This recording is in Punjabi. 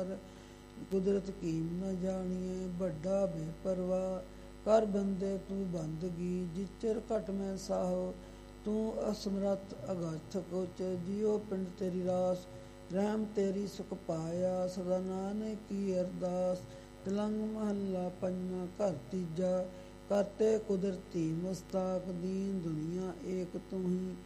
ਕੁਦਰਤ ਕੀਮ ਨ ਜਾਣੀਏ ਵੱਡਾ ਬੇਪਰਵਾਹ। ਕਰ ਬੰਦੇ ਤੂੰ ਬੰਦਗੀ ਜਿਚਰ ਘਟ ਮੈਂ ਸਾਹੋ। ਤੂੰ ਅਸਮਰੱਥ ਅਗਸਥ ਕੁਚ ਜਿਉ ਪਿੰਡ ਤੇਰੀ ਰਾਸ। ਰਹਿਮ ਤੇਰੀ ਸੁਖ ਪਾਇਆ ਸਦਾ ਨਾਨਕ ਕੀ ਅਰਦਾਸ। ਤਿਲੰਗ ਮਹੱਲਾ ਪੰਜਵਾਂ ਘਰ ਤੀਜਾ। ਕਰਤੇ ਕੁਦਰਤੀ ਮਸਤਾਕ ਦੀਨ ਦੁਨੀਆ ਏਕ ਤੂੰ ਹੀ।